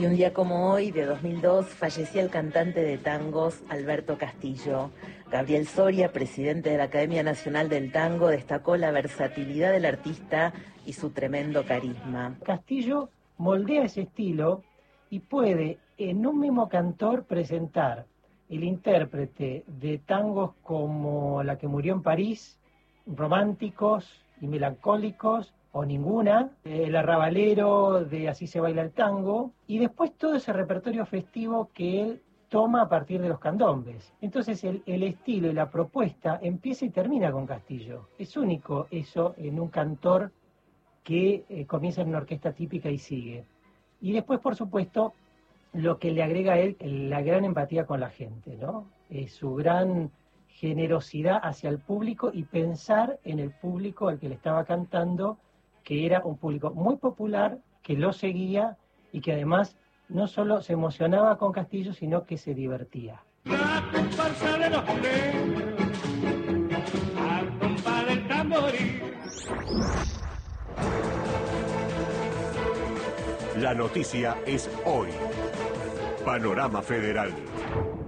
Y un día como hoy, de 2002, fallecía el cantante de tangos Alberto Castillo. Gabriel Soria, presidente de la Academia Nacional del Tango, destacó la versatilidad del artista y su tremendo carisma. Castillo moldea ese estilo y puede en un mismo cantor presentar el intérprete de tangos como La que murió en París, románticos y melancólicos, o ninguna, el arrabalero de Así se baila el tango, y después todo ese repertorio festivo que él toma a partir de los candombes. Entonces el estilo y la propuesta empieza y termina con Castillo. Es único eso en un cantor que comienza en una orquesta típica y sigue. Y después, por supuesto, lo que le agrega a él, la gran empatía con la gente, ¿no? Su gran generosidad hacia el público y pensar en el público al que le estaba cantando, que era un público muy popular, que lo seguía y que además no solo se emocionaba con Castillo, sino que se divertía. La comparsa de los negros, al compás del tamboril. La noticia es hoy. Panorama Federal.